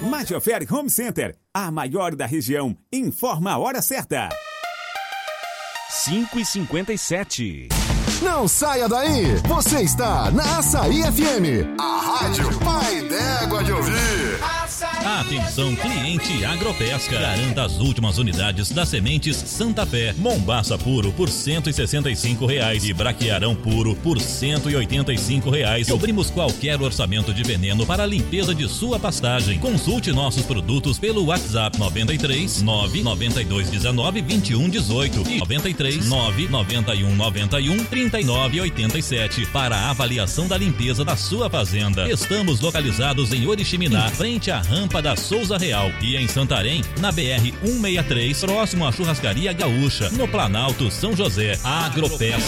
Majoferi Home Center, a maior da região, informa a hora certa. 5h57. Não saia daí, você está na Açaí FM, a rádio pai d'égua de ouvir. Atenção, cliente Agropesca. Garanta as últimas unidades das sementes Santa Fé. Mombaça puro por R$165 e braquiarão puro por R$185. Cobrimos qualquer orçamento de veneno para a limpeza de sua pastagem. Consulte nossos produtos pelo WhatsApp 93 992 19 21 18 e 93 991 91 39 87 para a avaliação da limpeza da sua fazenda. Estamos localizados em Oriximiná, frente à rampa da Souza Real, e em Santarém, na BR-163, próximo à Churrascaria Gaúcha, no Planalto São José. Agropesca.